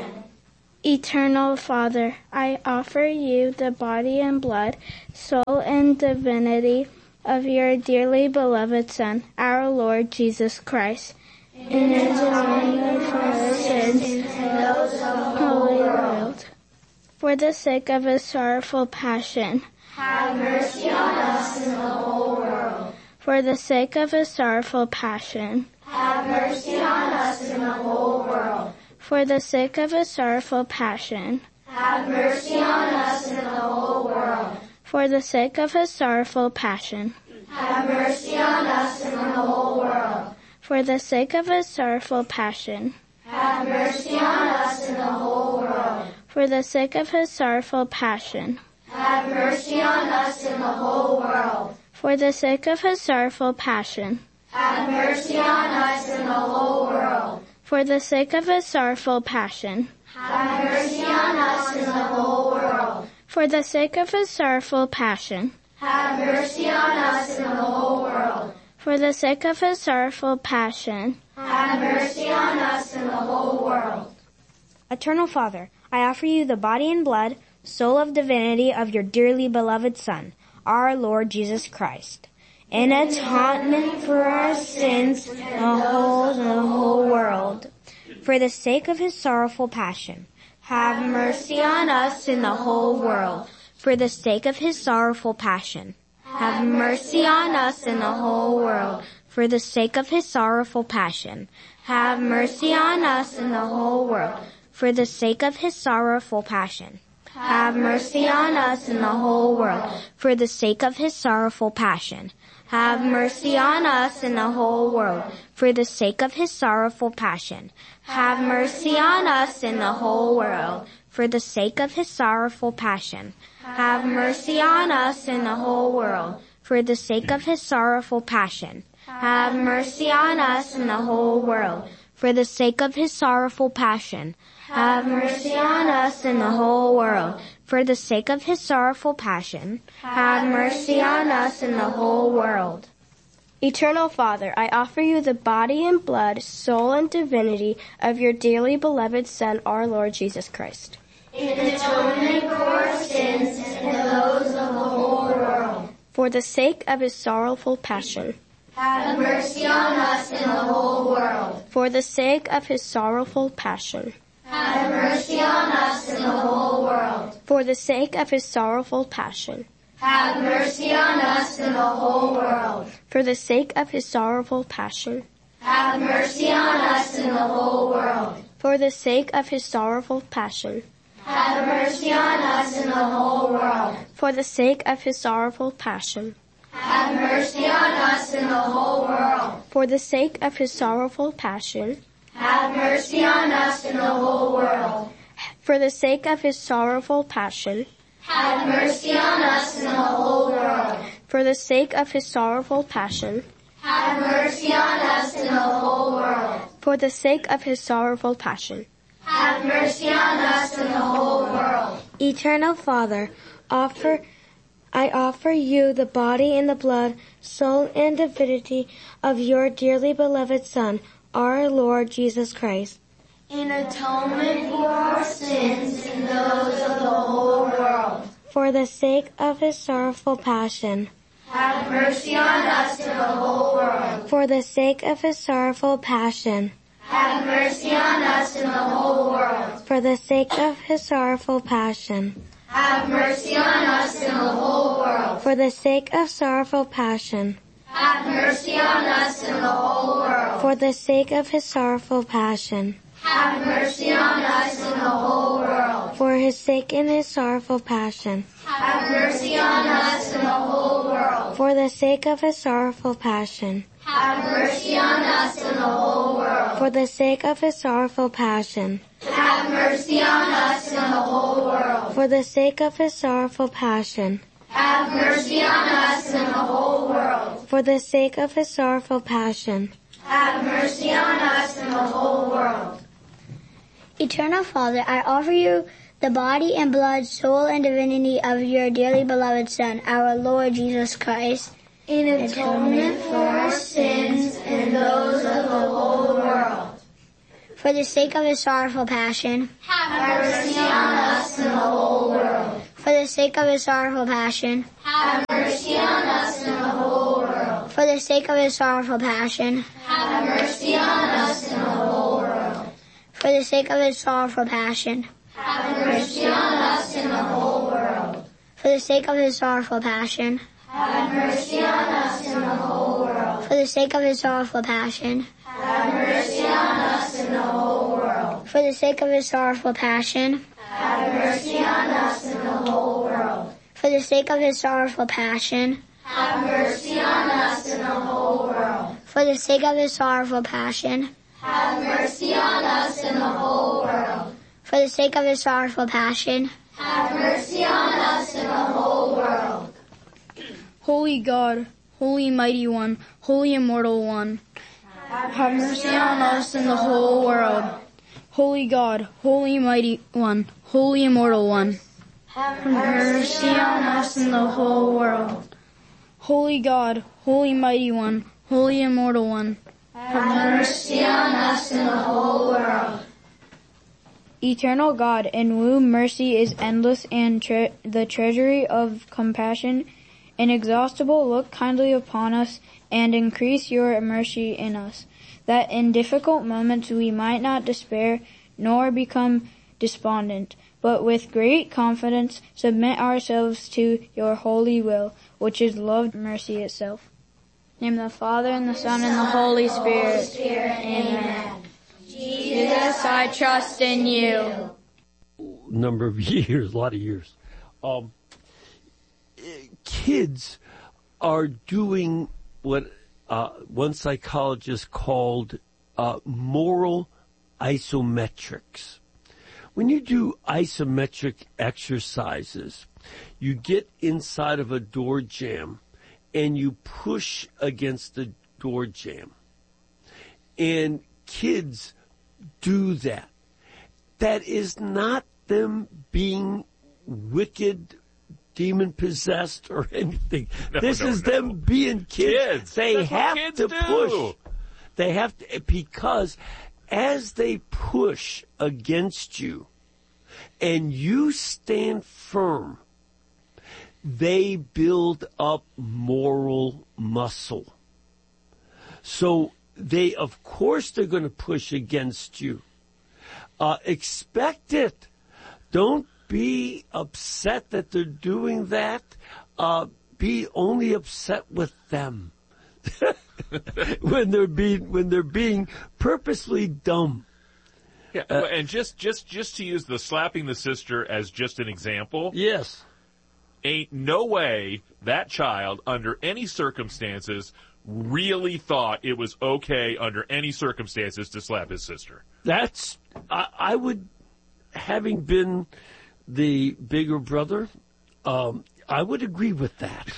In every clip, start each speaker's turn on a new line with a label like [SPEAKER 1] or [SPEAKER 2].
[SPEAKER 1] Eternal Father, I offer you the body and blood, soul and divinity of your dearly beloved Son, our Lord Jesus Christ, in atonement for our sins and those of the whole world. For the sake of his sorrowful passion,
[SPEAKER 2] have mercy on us and the whole world.
[SPEAKER 1] For the sake of his sorrowful passion,
[SPEAKER 2] have mercy on us and the whole world.
[SPEAKER 1] For the sake of his sorrowful passion,
[SPEAKER 2] have mercy on us and the whole world.
[SPEAKER 1] For the sake of his sorrowful passion,
[SPEAKER 2] have mercy on us and the whole world.
[SPEAKER 1] For the sake of his sorrowful passion,
[SPEAKER 2] have mercy on us and the whole world.
[SPEAKER 1] For the sake of his sorrowful passion,
[SPEAKER 2] have mercy on us and the whole world.
[SPEAKER 1] For the sake of his sorrowful passion,
[SPEAKER 2] have mercy on us and the whole world.
[SPEAKER 1] For the sake of his sorrowful passion,
[SPEAKER 2] have mercy on us and the whole world.
[SPEAKER 1] For the sake of his sorrowful passion,
[SPEAKER 2] have mercy on us and the whole world.
[SPEAKER 1] For the sake of his sorrowful passion,
[SPEAKER 2] have mercy on us and the whole world.
[SPEAKER 3] Eternal Father, I offer you the body and blood, soul of divinity of your dearly beloved Son, our Lord Jesus Christ, in atonement for our sins and the whole world. For the sake of his sorrowful passion, have mercy on us and the whole world. For the sake of his sorrowful passion, have mercy on us and the whole world. For the sake of his sorrowful passion, have mercy on us and the whole world. For the sake of his sorrowful passion, have mercy on us and the whole world. For the sake of his sorrowful passion, have mercy on us and the whole world. For the sake of his sorrowful passion, have mercy on us and the whole world. For the sake of his sorrowful passion, have mercy on us and the whole world. For the sake of his sorrowful passion, have mercy on us and the whole world. For the sake of his sorrowful passion, have mercy on us and the whole world. For the sake of his sorrowful passion, have mercy on us and the whole world.
[SPEAKER 1] Eternal Father, I offer you the body and blood, soul and divinity of your dearly beloved Son, our Lord Jesus Christ,
[SPEAKER 2] in atonement for our sins and those of the whole world.
[SPEAKER 1] For the sake of his sorrowful passion,
[SPEAKER 2] have mercy on us and the whole world.
[SPEAKER 1] For the sake of his sorrowful passion,
[SPEAKER 2] have mercy on us and the whole world.
[SPEAKER 1] For the sake of his sorrowful passion,
[SPEAKER 2] have mercy on us and the whole world.
[SPEAKER 1] For the sake of his sorrowful passion,
[SPEAKER 2] have mercy on us and the whole world.
[SPEAKER 1] For the sake of his sorrowful passion,
[SPEAKER 2] have mercy on us and the whole world.
[SPEAKER 1] For the sake of his sorrowful passion,
[SPEAKER 2] have mercy on us and the whole world.
[SPEAKER 1] For the sake of his sorrowful passion,
[SPEAKER 2] have mercy on us and the whole world.
[SPEAKER 1] For the sake of his sorrowful passion,
[SPEAKER 2] have mercy on us and the whole world.
[SPEAKER 1] For the sake of his sorrowful passion,
[SPEAKER 2] have mercy on us and the whole world.
[SPEAKER 1] For the sake of his sorrowful passion,
[SPEAKER 2] have mercy on us and the whole world.
[SPEAKER 3] Eternal Father, I offer you the body and the blood, soul and divinity of your dearly beloved Son, our Lord Jesus Christ,
[SPEAKER 2] in atonement for our sins and those of the whole world.
[SPEAKER 3] For the sake of his sorrowful passion,
[SPEAKER 2] have mercy on us and the whole world.
[SPEAKER 3] For the sake of his sorrowful passion,
[SPEAKER 2] have mercy on us and the whole world.
[SPEAKER 3] For the sake of his sorrowful passion,
[SPEAKER 2] have mercy on us and the whole world.
[SPEAKER 3] For the sake of sorrowful passion,
[SPEAKER 2] have mercy on us and the whole world.
[SPEAKER 3] For the sake of his sorrowful passion,
[SPEAKER 2] have mercy on us and the whole world.
[SPEAKER 3] For his sake and his sorrowful passion,
[SPEAKER 2] have mercy on us and the whole world.
[SPEAKER 3] For the sake of his sorrowful passion,
[SPEAKER 2] have mercy on us and the whole world.
[SPEAKER 3] For the sake of his sorrowful passion,
[SPEAKER 2] have mercy on us and the whole world.
[SPEAKER 3] For the sake of his sorrowful passion,
[SPEAKER 2] have mercy on us and the whole world.
[SPEAKER 3] For the sake of his sorrowful passion,
[SPEAKER 2] have mercy on us and the whole world.
[SPEAKER 4] Eternal Father, I offer you the body and blood, soul and divinity of your dearly beloved Son, our Lord Jesus Christ,
[SPEAKER 2] in atonement for our sins and those of the whole world.
[SPEAKER 4] For the sake of his sorrowful passion.
[SPEAKER 2] Have mercy on us and the whole world.
[SPEAKER 4] For the sake of his sorrowful passion.
[SPEAKER 2] Have mercy on us and the whole world.
[SPEAKER 4] For the sake of his sorrowful passion.
[SPEAKER 2] Have mercy on us and the whole world.
[SPEAKER 4] For the sake of his sorrowful passion.
[SPEAKER 2] Have mercy on us and the whole world.
[SPEAKER 4] For the sake of his sorrowful passion.
[SPEAKER 2] Have mercy on us and the whole world.
[SPEAKER 4] For the sake of his sorrowful passion.
[SPEAKER 2] Have mercy on us and the whole world.
[SPEAKER 4] For the sake of his sorrowful passion.
[SPEAKER 2] Have mercy on us and the whole world.
[SPEAKER 4] For the sake of his sorrowful passion.
[SPEAKER 2] Have mercy on us and the whole world.
[SPEAKER 4] For the sake of his sorrowful passion.
[SPEAKER 2] Have mercy on us and the whole world.
[SPEAKER 4] For the sake of his sorrowful passion.
[SPEAKER 2] Have mercy on us and the whole world.
[SPEAKER 1] Holy God, Holy Mighty One, Holy Immortal One, have mercy on us and the whole world. Holy God, Holy Mighty One, Holy Immortal One, have mercy on us and the whole world. Holy God, Holy Mighty One, Holy Immortal One, have mercy on us and the whole world. Eternal God, in whom mercy is endless and the treasury of compassion inexhaustible, look kindly upon us and increase your mercy in us, that in difficult moments we might not despair nor become despondent, but with great confidence submit ourselves to your holy will, which is love, mercy itself. In the name of the Father, and the Son, and the Holy Spirit. Amen. Jesus, I trust in you.
[SPEAKER 5] Number of years, a lot of years. Kids are doing what one psychologist called moral isometrics. When you do isometric exercises, you get inside of a door jamb and you push against the door jamb. And kids do that. That is not them being wicked, demon-possessed, or anything. This is them being kids. They have to push. They have to, because as they push against you and you stand firm, they build up moral muscle. So they, of course, they're going to push against you. Expect it. Don't be upset that they're doing that. Be only upset with them when they're being purposely dumb.
[SPEAKER 6] Yeah, and just to use the slapping the sister as just an example.
[SPEAKER 5] Yes.
[SPEAKER 6] Ain't no way that child, under any circumstances, really thought it was okay under any circumstances to slap his sister. I would, having been the bigger brother, I would agree with that.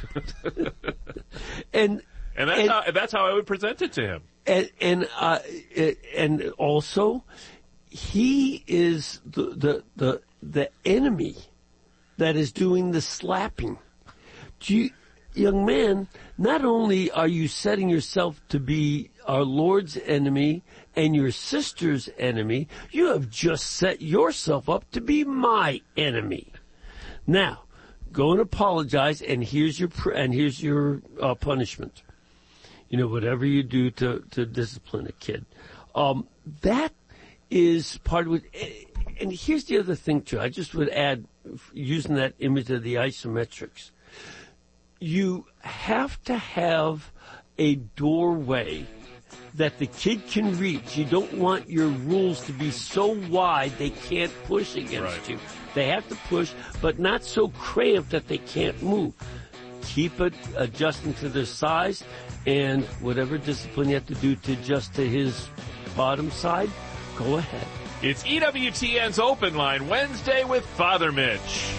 [SPEAKER 6] and that's how I would present it to him. And also, he is the enemy that is doing the slapping. Young man, not only are you setting yourself to be our Lord's enemy and your sister's enemy, you have just set yourself up to be my enemy. Now, go and apologize, and here's your punishment. You know, whatever you do to discipline a kid. That is part of it. And here's the other thing, too. I just would add, using that image of the isometrics, you have to have a doorway that the kid can reach. You don't want your rules to be so wide they can't push against you. They have to push, but not so cramped that they can't move. Keep it adjusting to their size, and whatever discipline you have to do to adjust to his bottom side, go ahead. It's EWTN's Open Line Wednesday with Father Mitch.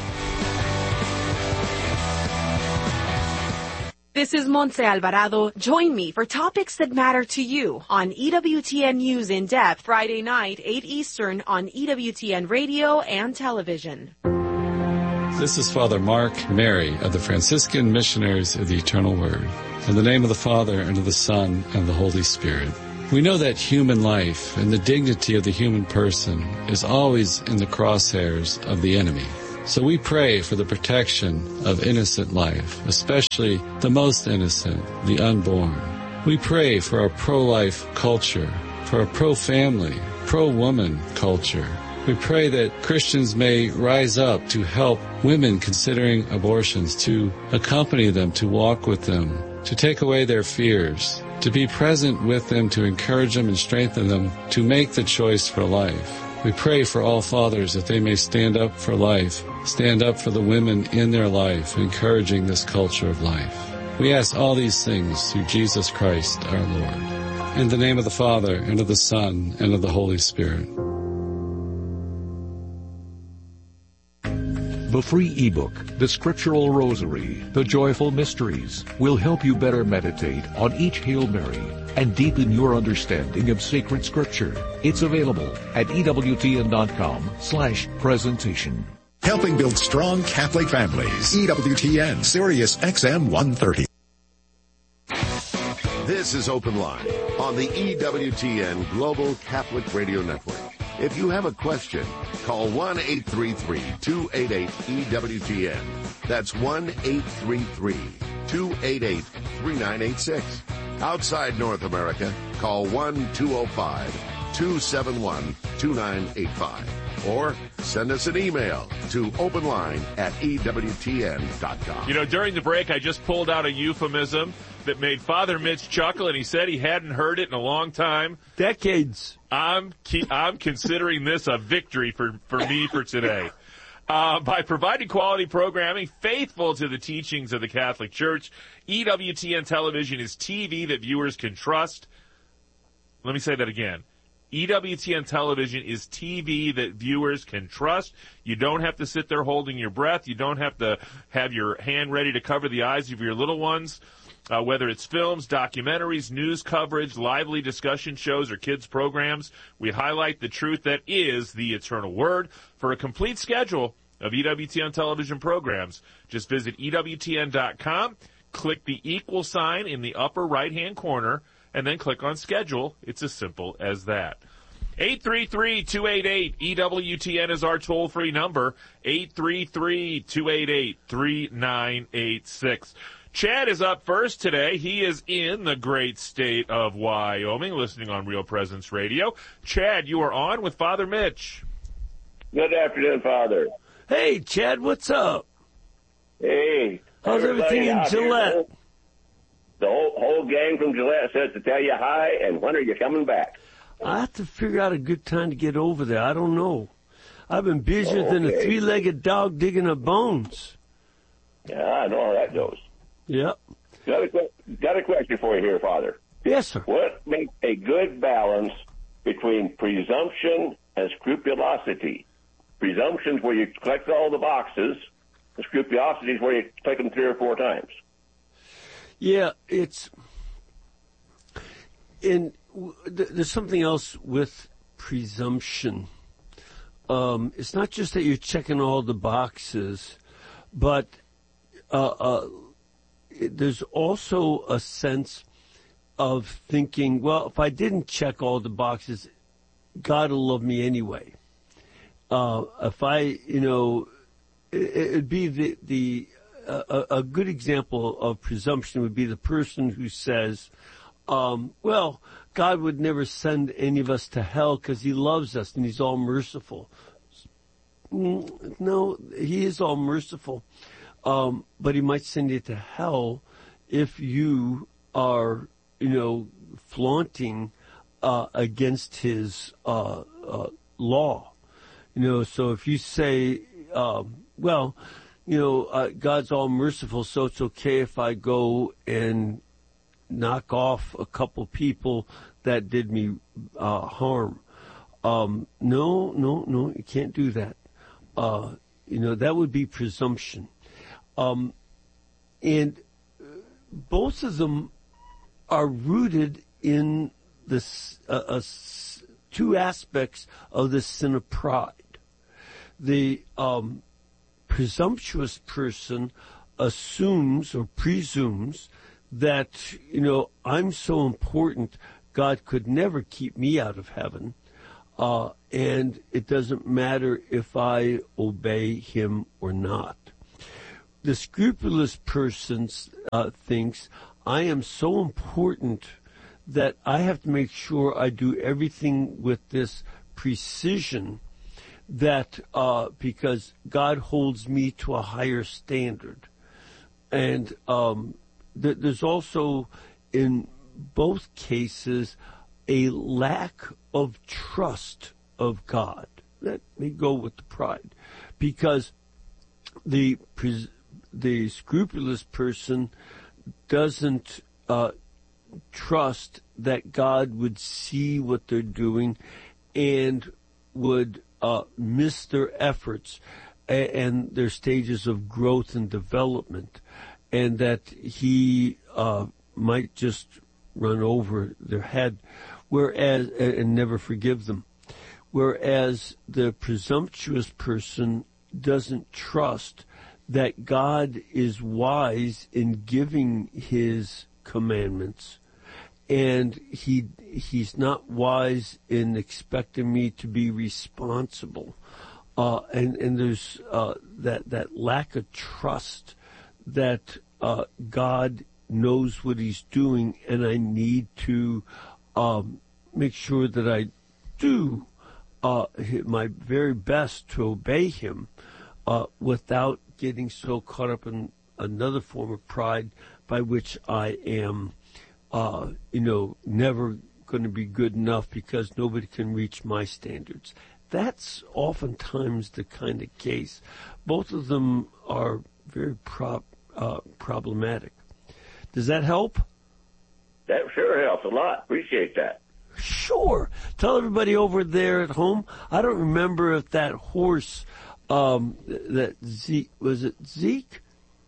[SPEAKER 7] This is Montse Alvarado. Join me for topics that matter to you on EWTN News in Depth, Friday night, 8 Eastern on EWTN Radio and Television.
[SPEAKER 8] This is Father Mark Mary of the Franciscan Missionaries of the Eternal Word. In the name of the Father, and of the Son, and of the Holy Spirit. We know that human life and the dignity of the human person is always in the crosshairs of the enemy. So we pray for the protection of innocent life, especially the most innocent, the unborn. We pray for our pro-life culture, for our pro-family, pro-woman culture. We pray that Christians may rise up to help women considering abortions, to accompany them, to walk with them, to take away their fears, to be present with them, to encourage them and strengthen them, to make the choice for life. We pray for all fathers that they may stand up for life, stand up for the women in their life, encouraging this culture of life. We ask all these things through Jesus Christ our Lord. In the name of the Father, and of the Son, and of the Holy Spirit.
[SPEAKER 9] The free ebook, The Scriptural Rosary, The Joyful Mysteries, will help you better meditate on each Hail Mary and deepen your understanding of sacred scripture. It's available at EWTN.com/presentation.
[SPEAKER 10] Helping build strong Catholic families. EWTN, Sirius XM 130.
[SPEAKER 11] This is Open Line on the EWTN Global Catholic Radio Network. If you have a question, call 1-833-288-EWTN. That's 1-833-288-3986. Outside North America, call 1-205-271-2985. Or send us an email to openline@EWTN.com.
[SPEAKER 12] You know, during the break, I just pulled out a euphemism that made Father Mitch chuckle, and he said he hadn't heard it in a long time.
[SPEAKER 5] Decades.
[SPEAKER 12] I'm considering this a victory for me for today. By providing quality programming faithful to the teachings of the Catholic Church, EWTN Television is TV that viewers can trust. Let me say that again. EWTN Television is TV that viewers can trust. You don't have to sit there holding your breath. You don't have to have your hand ready to cover the eyes of your little ones. Whether it's films, documentaries, news coverage, lively discussion shows, or kids programs, we highlight the truth that is the eternal word. For a complete schedule of EWTN television programs, just visit EWTN.com, click the equal sign in the upper right-hand corner, and then click on schedule. It's as simple as that. 833-288-EWTN is our toll-free number, 833-288-3986. Chad is up first today. He is in the great state of Wyoming, listening on Real Presence Radio. Chad, you are on with Father Mitch.
[SPEAKER 13] Good afternoon, Father.
[SPEAKER 5] Hey, Chad, what's up?
[SPEAKER 13] Hey.
[SPEAKER 5] How's everything in Gillette?
[SPEAKER 13] The whole gang from Gillette says to tell you hi, and when are you coming back?
[SPEAKER 5] I have to figure out a good time to get over there. I don't know. I've been busier than a three-legged dog digging up bones.
[SPEAKER 13] Yeah, I know how that goes.
[SPEAKER 5] Yep.
[SPEAKER 13] Got a question for you here, Father.
[SPEAKER 5] Yes, sir.
[SPEAKER 13] What makes a good balance between presumption and scrupulosity? Presumption's where you collect all the boxes, and scrupulosity is where you click them 3 or 4 times.
[SPEAKER 5] Yeah, there's something else with presumption. It's not just that you're checking all the boxes, but there's also a sense of thinking, well, if I didn't check all the boxes, God will love me anyway. If I, it'd be a good example of presumption would be the person who says, well, God would never send any of us to hell because he loves us and he's all merciful. No, he is all merciful. But he might send you to hell if you are, flaunting against his law. So if you say, God's all merciful, so it's okay if I go and knock off a couple people that did me harm. No, you can't do that. That would be presumption. And both of them are rooted in this 2 aspects of the sin of pride. The presumptuous person assumes or presumes that, I'm so important, God could never keep me out of heaven. And it doesn't matter if I obey him or not. The scrupulous person thinks, I am so important that I have to make sure I do everything with this precision that because God holds me to a higher standard. And there's also, in both cases, a lack of trust of God. Let me go with the pride. Because the scrupulous person doesn't trust that God would see what they're doing and would miss their efforts and their stages of growth and development, and that he might just run over their head, whereas and never forgive them. Whereas the presumptuous person doesn't trust that God is wise in giving his commandments, and he's not wise in expecting me to be responsible. And there's that lack of trust that God knows what he's doing, and I need to make sure that I do my very best to obey him without getting so caught up in another form of pride by which I am, never going to be good enough because nobody can reach my standards. That's oftentimes the kind of case. Both of them are very problematic. Does that help?
[SPEAKER 13] That sure helps a lot. Appreciate that.
[SPEAKER 5] Sure. Tell everybody over there at home. I don't remember if that horse, that Zeke, was it Zeke?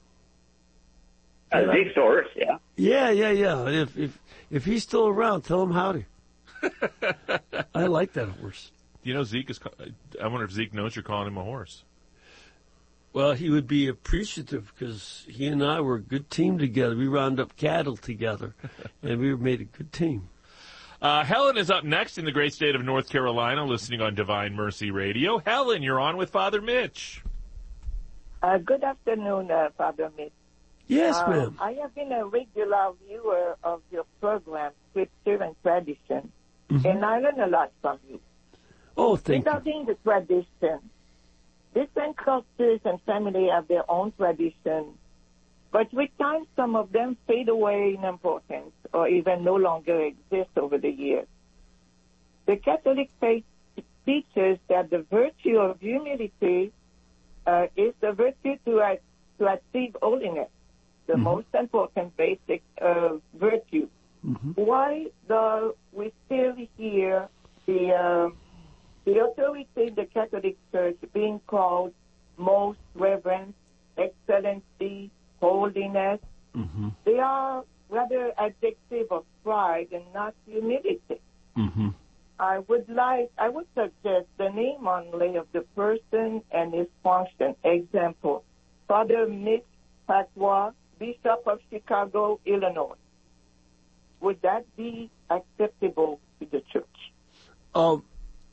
[SPEAKER 13] Zeke's horse, yeah.
[SPEAKER 5] Yeah. If he's still around, tell him howdy. I like that horse.
[SPEAKER 12] You know, I wonder if Zeke knows you're calling him a horse.
[SPEAKER 5] Well, he would be appreciative because he and I were a good team together. We round up cattle together, and we made a good team.
[SPEAKER 12] Helen is up next in the great state of North Carolina, listening on Divine Mercy Radio. Helen, you're on with Father Mitch.
[SPEAKER 14] Good afternoon, Father Mitch.
[SPEAKER 5] Yes, ma'am.
[SPEAKER 14] I have been a regular viewer of your program, Scripture and Tradition, and I learn a lot from you.
[SPEAKER 5] Oh, thank you.
[SPEAKER 14] Regarding the tradition, different cultures and families have their own traditions, but with time some of them fade away in importance or even no longer exist over the years. The Catholic faith teaches that the virtue of humility is the virtue to achieve holiness, the most important basic virtue. Why do we still hear the authority of the Catholic Church being called most reverend, excellency, holiness? They are rather adjective of pride and not humility. I would suggest the name only of the person and his function. Example, Father Mitch Patois, Bishop of Chicago, Illinois. Would that be acceptable to the church?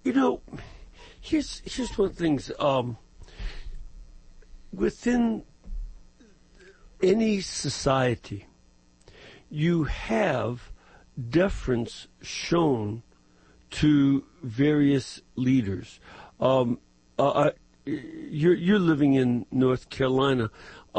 [SPEAKER 5] Here's one of the things. Within any society, you have deference shown to various leaders. You're living in North Carolina,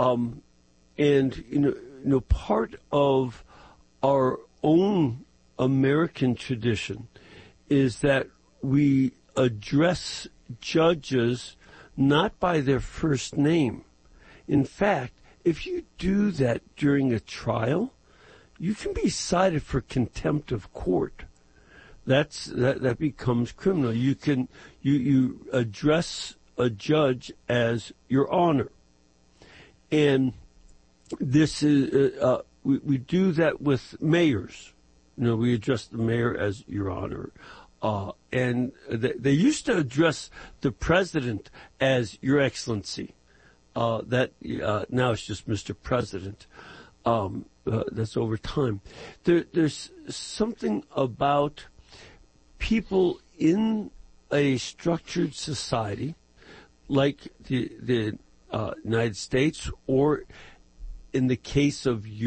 [SPEAKER 5] and part of our own American tradition is that we address judges not by their first name. In fact, if you do that during a trial, you can be cited for contempt of court. That becomes criminal. You address a judge as Your Honor, and this is we do that with mayors. We address the mayor as Your Honor. And they used to address the president as Your Excellency. Now it's just Mr. President. that's over time. There's something about people in a structured society like the United States, or in the case of